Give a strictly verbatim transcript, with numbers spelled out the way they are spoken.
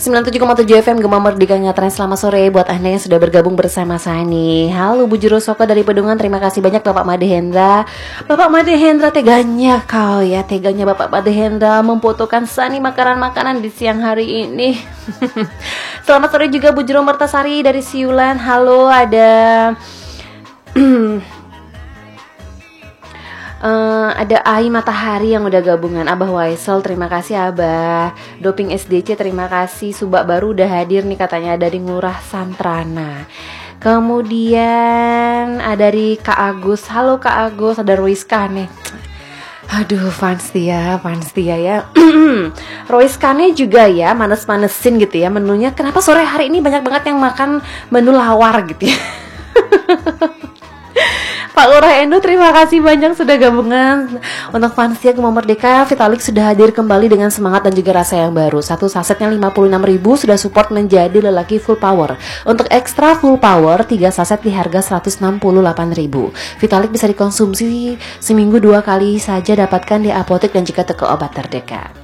sembilan puluh tujuh koma tujuh F M Gema Merdeka Ngatren. Selamat sore buat Anda yang sudah bergabung bersama saya nih. Halo Bu Juru Soko dari Pedungan. Terima kasih banyak Bapak Made Hendra. Bapak Made Hendra, teganya kau ya, teganya Bapak Made Hendra memfotokan Sani makanan-makanan di siang hari ini. Selamat sore juga Bu Juru Mertasari dari Siulan. Halo, ada Uh, ada Ai Matahari yang udah gabungan. Abah Waisel, terima kasih Abah. Doping S D C, terima kasih. Subak baru udah hadir nih katanya dari Ngurah Santrana. Kemudian ada dari Kak Agus. Halo Kak Agus, ada Roiska nih. Aduh, fans dia, fans dia ya. Roiskane juga ya, manes-manesin gitu ya menunya. Kenapa sore hari ini banyak banget yang makan menu lawar gitu ya. Pak Lurah Endo, terima kasih banyak sudah gabungan. Untuk fansia Gema Merdeka, Vitalik sudah hadir kembali dengan semangat dan juga rasa yang baru. Satu sasetnya lima puluh enam ribu, sudah support menjadi lelaki full power. Untuk ekstra full power, tiga saset di harga seratus enam puluh delapan ribu. Vitalik bisa dikonsumsi seminggu dua kali saja, dapatkan di apotek dan juga toko obat terdekat.